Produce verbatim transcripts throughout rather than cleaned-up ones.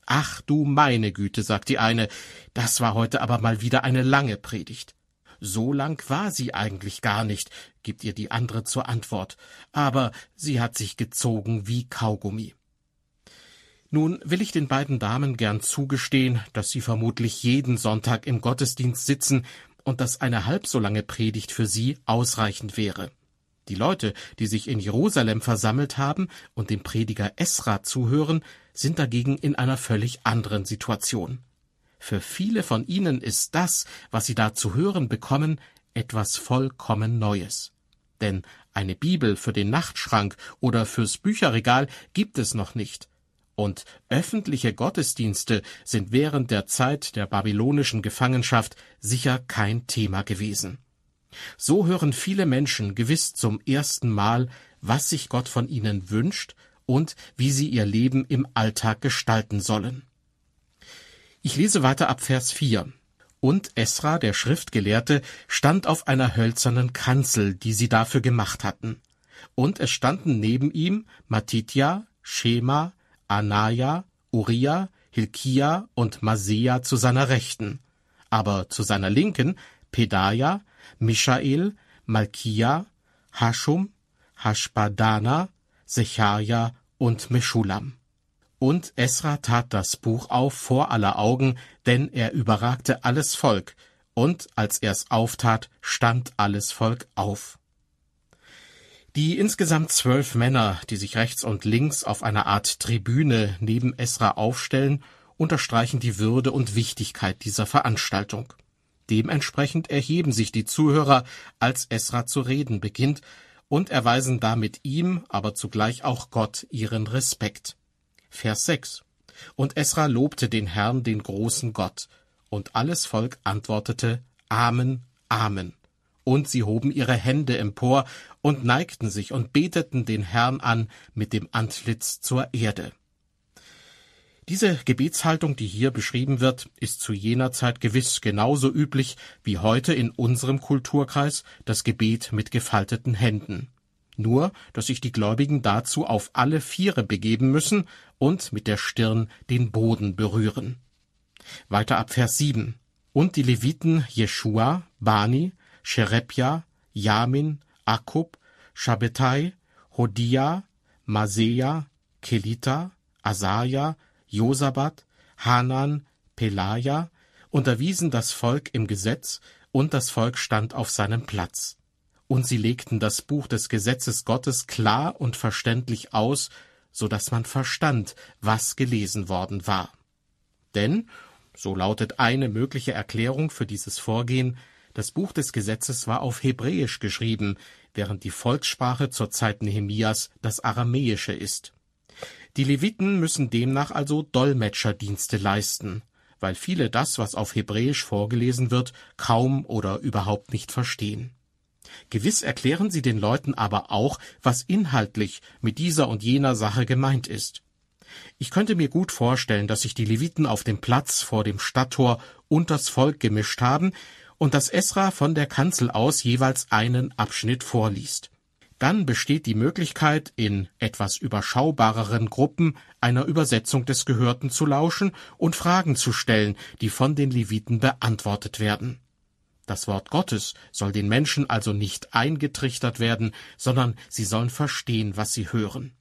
»Ach du meine Güte«, sagt die eine, »das war heute aber mal wieder eine lange Predigt.« »So lang war sie eigentlich gar nicht«, gibt ihr die andere zur Antwort, »aber sie hat sich gezogen wie Kaugummi.« Nun will ich den beiden Damen gern zugestehen, dass sie vermutlich jeden Sonntag im Gottesdienst sitzen und dass eine halb so lange Predigt für sie ausreichend wäre. Die Leute, die sich in Jerusalem versammelt haben und dem Prediger Esra zuhören, sind dagegen in einer völlig anderen Situation. Für viele von ihnen ist das, was sie da zu hören bekommen, etwas vollkommen Neues. Denn eine Bibel für den Nachtschrank oder fürs Bücherregal gibt es noch nicht. Und öffentliche Gottesdienste sind während der Zeit der babylonischen Gefangenschaft sicher kein Thema gewesen. So hören viele Menschen gewiss zum ersten Mal, was sich Gott von ihnen wünscht und wie sie ihr Leben im Alltag gestalten sollen. Ich lese weiter ab Vers vier. »Und Esra, der Schriftgelehrte, stand auf einer hölzernen Kanzel, die sie dafür gemacht hatten. Und es standen neben ihm Mattitja, Schema, Anaja, Uriah, Hilkia und Maseja zu seiner Rechten, aber zu seiner Linken Pedaja, Mischael, Malkia, Haschum, Haschbadana, Sechaja und Meschulam. Und Esra tat das Buch auf vor aller Augen, denn er überragte alles Volk, und als er es auftat, stand alles Volk auf.« Die insgesamt zwölf Männer, die sich rechts und links auf einer Art Tribüne neben Esra aufstellen, unterstreichen die Würde und Wichtigkeit dieser Veranstaltung. Dementsprechend erheben sich die Zuhörer, als Esra zu reden beginnt, und erweisen damit ihm, aber zugleich auch Gott, ihren Respekt. Vers sechs. »Und Esra lobte den Herrn, den großen Gott, und alles Volk antwortete Amen, Amen. Und sie hoben ihre Hände empor und neigten sich und beteten den Herrn an mit dem Antlitz zur Erde.« Diese Gebetshaltung, die hier beschrieben wird, ist zu jener Zeit gewiss genauso üblich wie heute in unserem Kulturkreis das Gebet mit gefalteten Händen. Nur, dass sich die Gläubigen dazu auf alle Viere begeben müssen und mit der Stirn den Boden berühren. Weiter ab Vers sieben. »Und die Leviten Jeschua, Bani, Sherebja, Jamin, Akkub, Schabbetai, Hodia, Maseja, Kelita, Asaja, Josabat, Hanan, Pelaja unterwiesen das Volk im Gesetz, und das Volk stand auf seinem Platz. Und sie legten das Buch des Gesetzes Gottes klar und verständlich aus, so dass man verstand, was gelesen worden war. Denn, so lautet eine mögliche Erklärung für dieses Vorgehen, das Buch des Gesetzes war auf Hebräisch geschrieben, während die Volkssprache zur Zeit Nehemias das Aramäische ist. Die Leviten müssen demnach also Dolmetscherdienste leisten, weil viele das, was auf Hebräisch vorgelesen wird, kaum oder überhaupt nicht verstehen. Gewiss erklären sie den Leuten aber auch, was inhaltlich mit dieser und jener Sache gemeint ist. Ich könnte mir gut vorstellen, dass sich die Leviten auf dem Platz vor dem Stadttor und das Volk gemischt haben und dass Esra von der Kanzel aus jeweils einen Abschnitt vorliest. Dann besteht die Möglichkeit, in etwas überschaubareren Gruppen einer Übersetzung des Gehörten zu lauschen und Fragen zu stellen, die von den Leviten beantwortet werden. Das Wort Gottes soll den Menschen also nicht eingetrichtert werden, sondern sie sollen verstehen, was sie hören.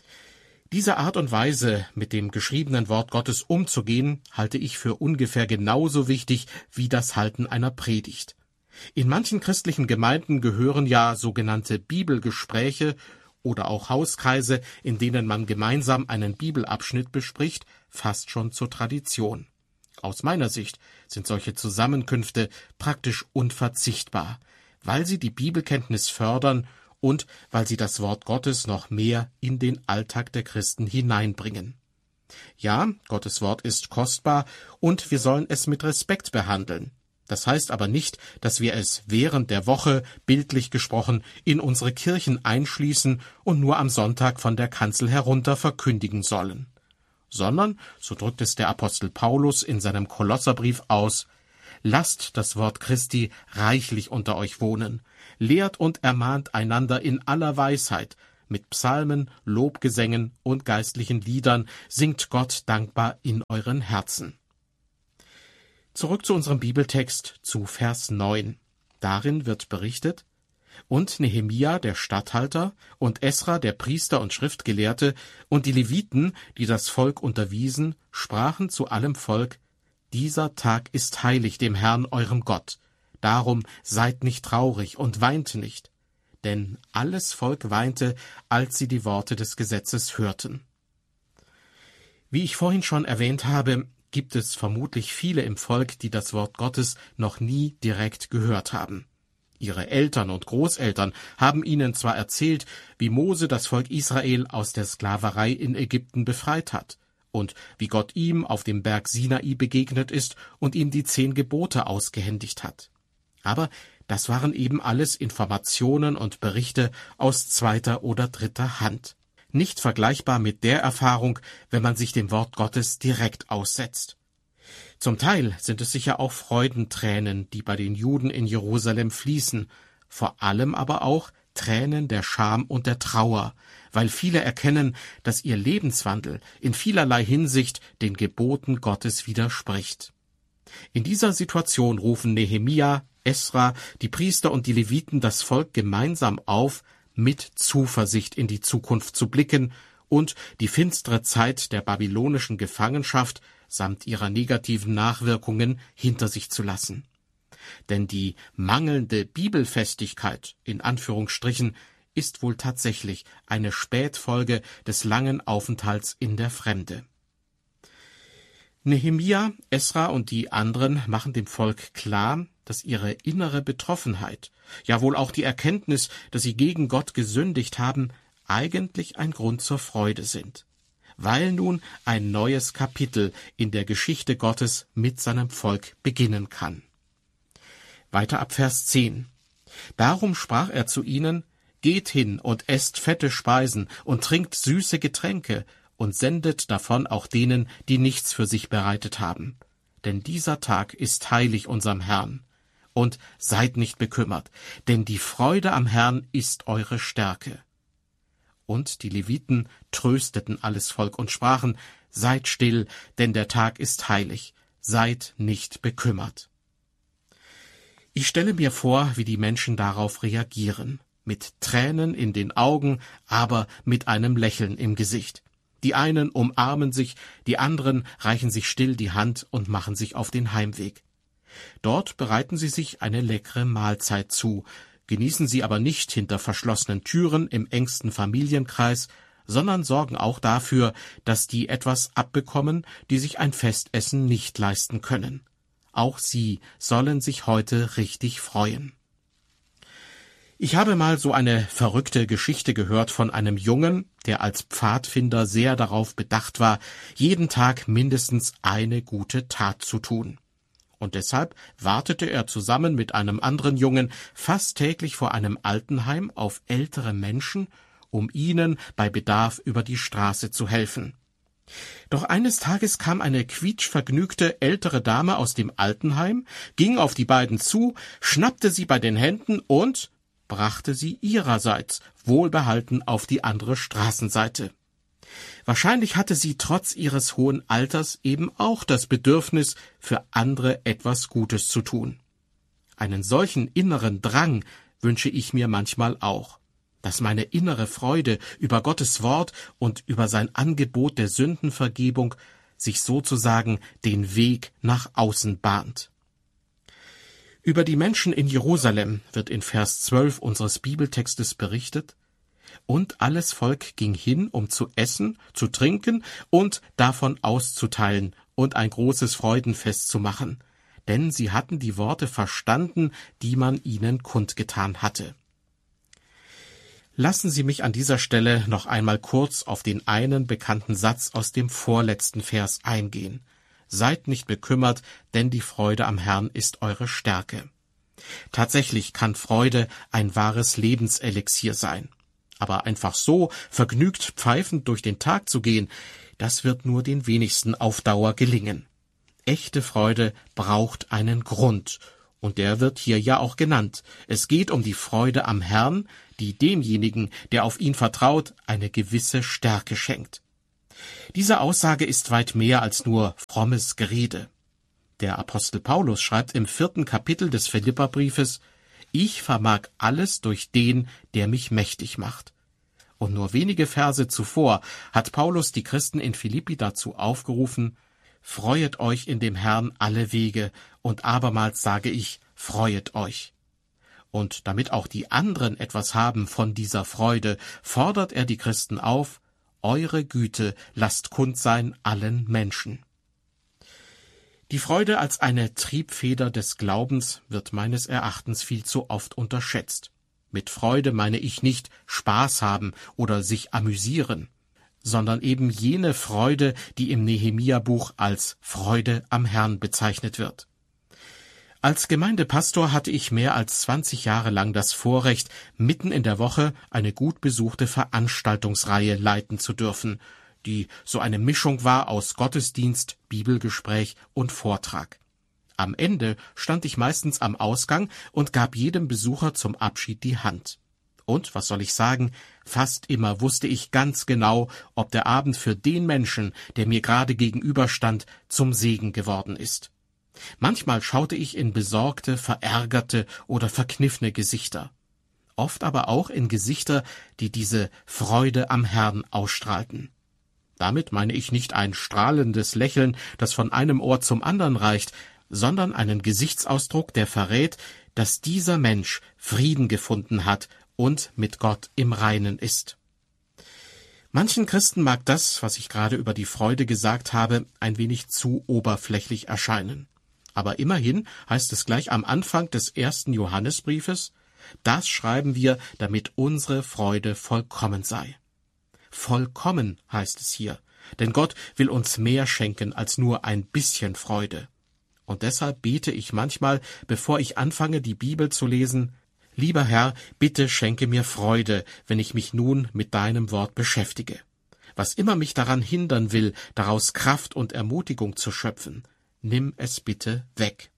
Diese Art und Weise, mit dem geschriebenen Wort Gottes umzugehen, halte ich für ungefähr genauso wichtig wie das Halten einer Predigt. In manchen christlichen Gemeinden gehören ja sogenannte Bibelgespräche oder auch Hauskreise, in denen man gemeinsam einen Bibelabschnitt bespricht, fast schon zur Tradition. Aus meiner Sicht sind solche Zusammenkünfte praktisch unverzichtbar, weil sie die Bibelkenntnis fördern und weil sie das Wort Gottes noch mehr in den Alltag der Christen hineinbringen. Ja, Gottes Wort ist kostbar und wir sollen es mit Respekt behandeln. Das heißt aber nicht, dass wir es während der Woche, bildlich gesprochen, in unsere Kirchen einschließen und nur am Sonntag von der Kanzel herunter verkündigen sollen. Sondern, so drückt es der Apostel Paulus in seinem Kolosserbrief aus, lasst das Wort Christi reichlich unter euch wohnen, lehrt und ermahnt einander in aller Weisheit, Mit Psalmen, Lobgesängen und geistlichen Liedern singt Gott dankbar in euren Herzen. Zurück zu unserem Bibeltext, zu Vers neun. Darin wird berichtet: Und Nehemia, der Statthalter, und Esra, der Priester und Schriftgelehrte, und die Leviten, die das Volk unterwiesen, sprachen zu allem Volk: Dieser Tag ist heilig dem Herrn eurem Gott. Darum seid nicht traurig und weint nicht. Denn alles Volk weinte, als sie die Worte des Gesetzes hörten. Wie ich vorhin schon erwähnt habe, gibt es vermutlich viele im Volk, die das Wort Gottes noch nie direkt gehört haben. Ihre Eltern und Großeltern haben ihnen zwar erzählt, wie Mose das Volk Israel aus der Sklaverei in Ägypten befreit hat und wie Gott ihm auf dem Berg Sinai begegnet ist und ihm die zehn Gebote ausgehändigt hat. Aber das waren eben alles Informationen und Berichte aus zweiter oder dritter Hand. Nicht vergleichbar mit der Erfahrung, wenn man sich dem Wort Gottes direkt aussetzt. Zum Teil sind es sicher auch Freudentränen, die bei den Juden in Jerusalem fließen, vor allem aber auch Tränen der Scham und der Trauer, weil viele erkennen, dass ihr Lebenswandel in vielerlei Hinsicht den Geboten Gottes widerspricht. In dieser Situation rufen Nehemia, Esra, die Priester und die Leviten das Volk gemeinsam auf, mit Zuversicht in die Zukunft zu blicken und die finstere Zeit der babylonischen Gefangenschaft samt ihrer negativen Nachwirkungen hinter sich zu lassen. Denn die mangelnde Bibelfestigkeit, in Anführungsstrichen, ist wohl tatsächlich eine Spätfolge des langen Aufenthalts in der Fremde. Nehemia, Esra und die anderen machen dem Volk klar, dass ihre innere Betroffenheit, ja wohl auch die Erkenntnis, dass sie gegen Gott gesündigt haben, eigentlich ein Grund zur Freude sind, weil nun ein neues Kapitel in der Geschichte Gottes mit seinem Volk beginnen kann. Weiter ab Vers zehn. Darum sprach er zu ihnen: Geht hin und esst fette Speisen und trinkt süße Getränke und sendet davon auch denen, die nichts für sich bereitet haben. Denn dieser Tag ist heilig unserem Herrn. Und seid nicht bekümmert, denn die Freude am Herrn ist eure Stärke. Und die Leviten trösteten alles Volk und sprachen: Seid still, denn der Tag ist heilig, seid nicht bekümmert. Ich stelle mir vor, wie die Menschen darauf reagieren, mit Tränen in den Augen, aber mit einem Lächeln im Gesicht. Die einen umarmen sich, die anderen reichen sich still die Hand und machen sich auf den Heimweg. Dort bereiten sie sich eine leckere Mahlzeit zu, genießen sie aber nicht hinter verschlossenen Türen im engsten Familienkreis, sondern sorgen auch dafür, dass die etwas abbekommen, die sich ein Festessen nicht leisten können. Auch sie sollen sich heute richtig freuen. Ich habe mal so eine verrückte Geschichte gehört von einem Jungen, der als Pfadfinder sehr darauf bedacht war, jeden Tag mindestens eine gute Tat zu tun. Und deshalb wartete er zusammen mit einem anderen Jungen fast täglich vor einem Altenheim auf ältere Menschen, um ihnen bei Bedarf über die Straße zu helfen. Doch eines Tages kam eine quietschvergnügte ältere Dame aus dem Altenheim, ging auf die beiden zu, schnappte sie bei den Händen und brachte sie ihrerseits wohlbehalten auf die andere Straßenseite. Wahrscheinlich hatte sie trotz ihres hohen Alters eben auch das Bedürfnis, für andere etwas Gutes zu tun. Einen solchen inneren Drang wünsche ich mir manchmal auch, dass meine innere Freude über Gottes Wort und über sein Angebot der Sündenvergebung sich sozusagen den Weg nach außen bahnt. Über die Menschen in Jerusalem wird in Vers zwölf unseres Bibeltextes berichtet: Und alles Volk ging hin, um zu essen, zu trinken und davon auszuteilen und ein großes Freudenfest zu machen, denn sie hatten die Worte verstanden, die man ihnen kundgetan hatte. Lassen Sie mich an dieser Stelle noch einmal kurz auf den einen bekannten Satz aus dem vorletzten Vers eingehen. Seid nicht bekümmert, denn die Freude am Herrn ist eure Stärke. Tatsächlich kann Freude ein wahres Lebenselixier sein. Aber einfach so vergnügt pfeifend durch den Tag zu gehen, das wird nur den wenigsten auf Dauer gelingen. Echte Freude braucht einen Grund, Und der wird hier ja auch genannt. Es geht um die Freude am Herrn, die demjenigen, der auf ihn vertraut, eine gewisse Stärke schenkt. Diese Aussage ist weit mehr als nur frommes Gerede. Der Apostel Paulus schreibt im vierten Kapitel des Philipperbriefes: Ich vermag alles durch den, der mich mächtig macht. Und nur wenige Verse zuvor hat Paulus die Christen in Philippi dazu aufgerufen: Freuet euch in dem Herrn alle Wege, und abermals sage ich, freuet euch. Und damit auch die anderen etwas haben von dieser Freude, fordert er die Christen auf: Eure Güte lasst kund sein allen Menschen. Die Freude als eine Triebfeder des Glaubens wird meines Erachtens viel zu oft unterschätzt. Mit Freude meine ich nicht Spaß haben oder sich amüsieren, sondern eben jene Freude, die im Nehemia-Buch als Freude am Herrn bezeichnet wird. Als Gemeindepastor hatte ich mehr als zwanzig Jahre lang das Vorrecht, mitten in der Woche eine gut besuchte Veranstaltungsreihe leiten zu dürfen, die so eine Mischung war aus Gottesdienst, Bibelgespräch und Vortrag. Am Ende stand ich meistens am Ausgang und gab jedem Besucher zum Abschied die Hand. Und, was soll ich sagen, fast immer wusste ich ganz genau, ob der Abend für den Menschen, der mir gerade gegenüberstand, zum Segen geworden ist. Manchmal schaute ich in besorgte, verärgerte oder verkniffene Gesichter. Oft aber auch in Gesichter, die diese Freude am Herrn ausstrahlten. Damit meine ich nicht ein strahlendes Lächeln, das von einem Ohr zum anderen reicht, sondern einen Gesichtsausdruck, der verrät, dass dieser Mensch Frieden gefunden hat und mit Gott im Reinen ist. Manchen Christen mag das, was ich gerade über die Freude gesagt habe, ein wenig zu oberflächlich erscheinen. Aber immerhin heißt es gleich am Anfang des ersten Johannesbriefes: Das schreiben wir, damit unsere Freude vollkommen sei. Vollkommen heißt es hier, denn Gott will uns mehr schenken als nur ein bisschen Freude. Und deshalb bete ich manchmal, bevor ich anfange, die Bibel zu lesen: Lieber Herr, bitte schenke mir Freude, wenn ich mich nun mit deinem Wort beschäftige. Was immer mich daran hindern will, daraus Kraft und Ermutigung zu schöpfen, nimm es bitte weg.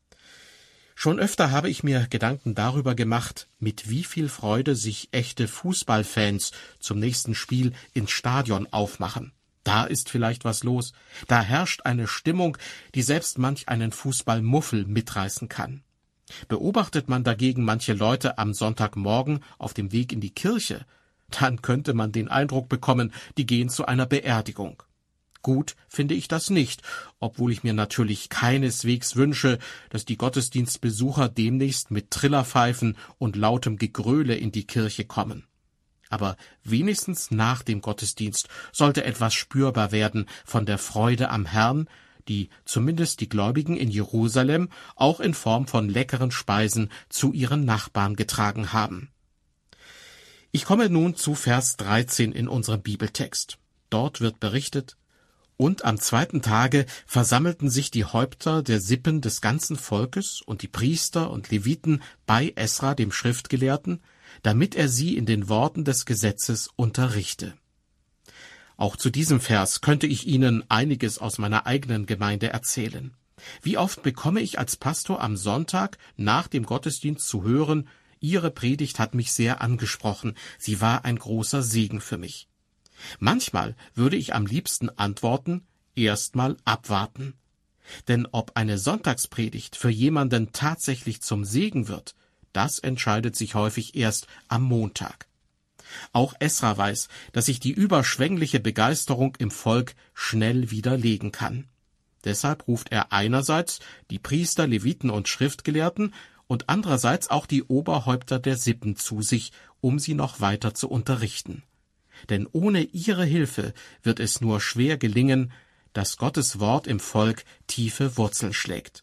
Schon öfter habe ich mir Gedanken darüber gemacht, mit wie viel Freude sich echte Fußballfans zum nächsten Spiel ins Stadion aufmachen. Da ist vielleicht was los. Da herrscht eine Stimmung, die selbst manch einen Fußballmuffel mitreißen kann. Beobachtet man dagegen manche Leute am Sonntagmorgen auf dem Weg in die Kirche, dann könnte man den Eindruck bekommen, die gehen zu einer Beerdigung. Gut finde ich das nicht, obwohl ich mir natürlich keineswegs wünsche, dass die Gottesdienstbesucher demnächst mit Trillerpfeifen und lautem Gegröle in die Kirche kommen. Aber wenigstens nach dem Gottesdienst sollte etwas spürbar werden von der Freude am Herrn, die zumindest die Gläubigen in Jerusalem auch in Form von leckeren Speisen zu ihren Nachbarn getragen haben. Ich komme nun zu Vers dreizehn in unserem Bibeltext. Dort wird berichtet: Und am zweiten Tage versammelten sich die Häupter der Sippen des ganzen Volkes und die Priester und Leviten bei Esra, dem Schriftgelehrten, damit er sie in den Worten des Gesetzes unterrichte. Auch zu diesem Vers könnte ich Ihnen einiges aus meiner eigenen Gemeinde erzählen. Wie oft bekomme ich als Pastor am Sonntag nach dem Gottesdienst zu hören: Ihre Predigt hat mich sehr angesprochen, sie war ein großer Segen für mich. Manchmal würde ich am liebsten antworten: Erstmal abwarten. Denn ob eine Sonntagspredigt für jemanden tatsächlich zum Segen wird, das entscheidet sich häufig erst am Montag. Auch Esra weiß, dass sich die überschwängliche Begeisterung im Volk schnell widerlegen kann. Deshalb ruft er einerseits die Priester, Leviten und Schriftgelehrten und andererseits auch die Oberhäupter der Sippen zu sich, um sie noch weiter zu unterrichten. Denn ohne ihre Hilfe wird es nur schwer gelingen, dass Gottes Wort im Volk tiefe Wurzeln schlägt.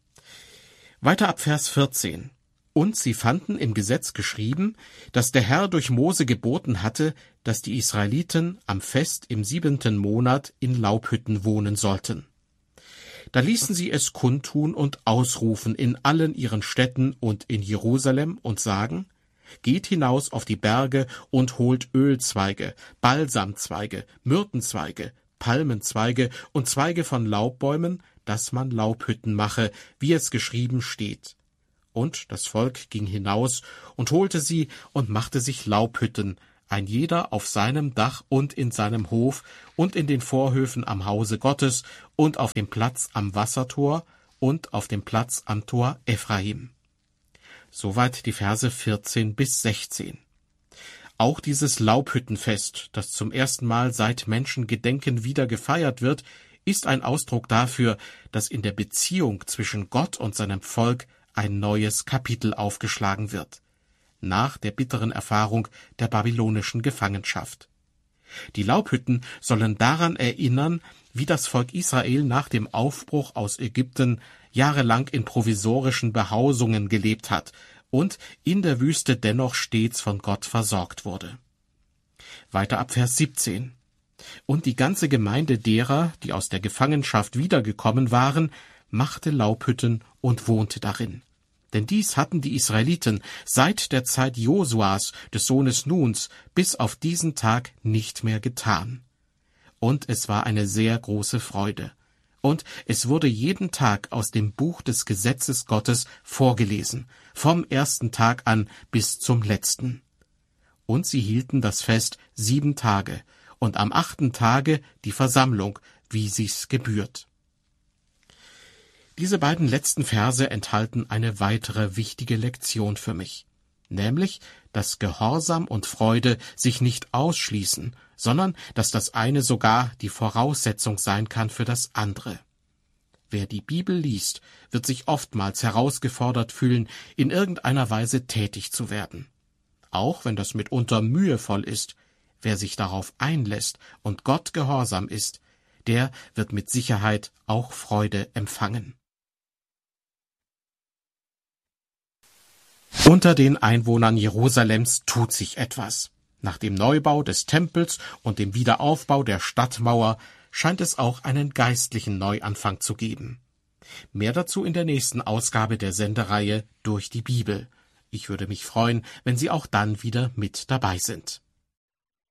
Weiter ab Vers vierzehn. Und sie fanden im Gesetz geschrieben, dass der Herr durch Mose geboten hatte, dass die Israeliten am Fest im siebenten Monat in Laubhütten wohnen sollten. Da ließen sie es kundtun und ausrufen in allen ihren Städten und in Jerusalem und sagen: Geht hinaus auf die Berge und holt Ölzweige, Balsamzweige, Myrtenzweige, Palmenzweige und Zweige von Laubbäumen, dass man Laubhütten mache, wie es geschrieben steht. Und das Volk ging hinaus und holte sie und machte sich Laubhütten, ein jeder auf seinem Dach und in seinem Hof und in den Vorhöfen am Hause Gottes und auf dem Platz am Wassertor und auf dem Platz am Tor Ephraim. Soweit die Verse vierzehn bis sechzehn. Auch dieses Laubhüttenfest, das zum ersten Mal seit Menschengedenken wieder gefeiert wird, ist ein Ausdruck dafür, dass in der Beziehung zwischen Gott und seinem Volk ein neues Kapitel aufgeschlagen wird, nach der bitteren Erfahrung der babylonischen Gefangenschaft. Die Laubhütten sollen daran erinnern, wie das Volk Israel nach dem Aufbruch aus Ägypten jahrelang in provisorischen Behausungen gelebt hat und in der Wüste dennoch stets von Gott versorgt wurde. Weiter ab Vers siebzehn. Und die ganze Gemeinde derer, die aus der Gefangenschaft wiedergekommen waren, machte Laubhütten und wohnte darin. Denn dies hatten die Israeliten seit der Zeit Josuas, des Sohnes Nuns, bis auf diesen Tag nicht mehr getan. Und es war eine sehr große Freude. Und es wurde jeden Tag aus dem Buch des Gesetzes Gottes vorgelesen, vom ersten Tag an bis zum letzten. Und sie hielten das Fest sieben Tage, und am achten Tage die Versammlung, wie sich's gebührt. Diese beiden letzten Verse enthalten eine weitere wichtige Lektion für mich, nämlich, dass Gehorsam und Freude sich nicht ausschließen, sondern dass das eine sogar die Voraussetzung sein kann für das andere. Wer die Bibel liest, wird sich oftmals herausgefordert fühlen, in irgendeiner Weise tätig zu werden. Auch wenn das mitunter mühevoll ist, wer sich darauf einlässt und Gott gehorsam ist, der wird mit Sicherheit auch Freude empfangen. Unter den Einwohnern Jerusalems tut sich etwas. Nach dem Neubau des Tempels und dem Wiederaufbau der Stadtmauer scheint es auch einen geistlichen Neuanfang zu geben. Mehr dazu in der nächsten Ausgabe der Sendereihe Durch die Bibel. Ich würde mich freuen, wenn Sie auch dann wieder mit dabei sind.